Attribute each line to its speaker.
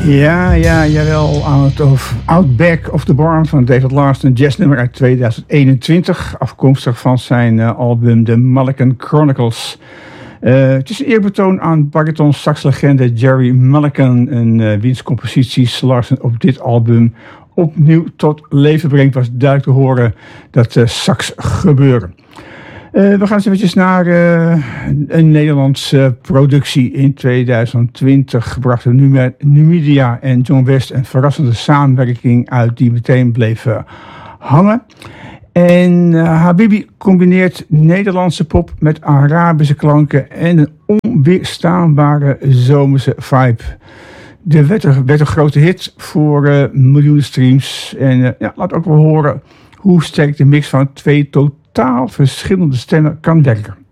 Speaker 1: Jawel. Outback of the Barn van David Larson, jazznummer uit 2021. Afkomstig van zijn album The Mulligan Chronicles. Het is een eerbetoon aan bariton-saxlegende Jerry Mulligan. En wiens composities Larson op dit album opnieuw tot leven brengt. Was duidelijk te horen dat sax gebeuren. We gaan eens eventjes naar een Nederlandse productie. In 2020 brachten Numidia en John West een verrassende samenwerking uit die meteen bleef hangen. En Habibi combineert Nederlandse pop met Arabische klanken en een onweerstaanbare zomerse vibe. De werd een grote hit voor miljoenen streams. En laat ook wel horen hoe sterk de mix van twee totaal verschillende stemmen kan werken.